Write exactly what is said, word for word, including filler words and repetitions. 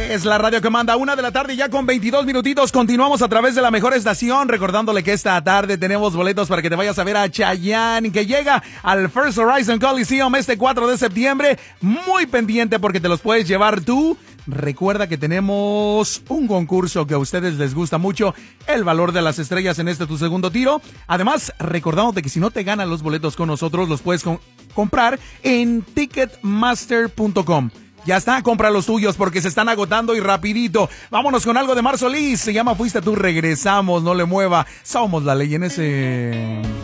Es la radio que manda, una de la tarde ya con veintidós minutitos. Continuamos a través de la mejor estación, recordándole que esta tarde tenemos boletos para que te vayas a ver a Chayanne, que llega al First Horizon Coliseum este cuatro de septiembre. Muy pendiente porque te los puedes llevar tú. Recuerda que tenemos un concurso que a ustedes les gusta mucho, el valor de las estrellas en este tu segundo tiro. Además, recordándote que si no te ganan los boletos con nosotros, los puedes com- comprar en ticketmaster punto com. Ya está, compra los tuyos porque se están agotando y rapidito. Vámonos con algo de Mar Solís. Se llama Fuiste tú, regresamos, no le mueva. Somos la ley en ese...